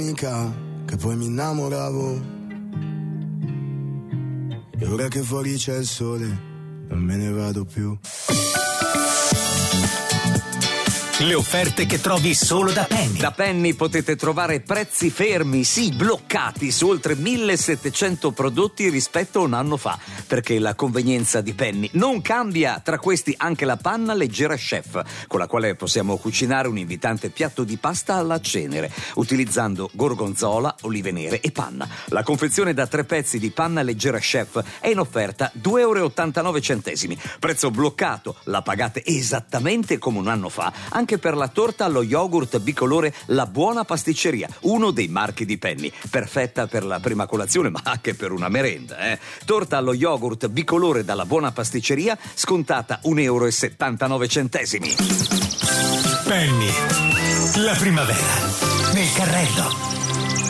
che poi mi innamoravo. E ora che fuori c'è il sole, non me ne vado più. Le offerte che trovi solo da Penny. Da Penny potete trovare prezzi fermi, sì, bloccati su oltre 1700 prodotti rispetto a un anno fa, perché la convenienza di Penny non cambia. Tra questi anche la panna leggera chef, con la quale possiamo cucinare un invitante piatto di pasta alla cenere, utilizzando gorgonzola, olive nere e panna. La confezione da 3 pezzi di panna leggera chef è in offerta €2,89. Prezzo bloccato, la pagate esattamente come un anno fa, anche per la torta allo yogurt bicolore La Buona Pasticceria, uno dei marchi di Penny, perfetta per la prima colazione ma anche per una merenda. Torta allo yogurt bicolore dalla Buona Pasticceria, scontata €1,79. Penny, la primavera nel carrello.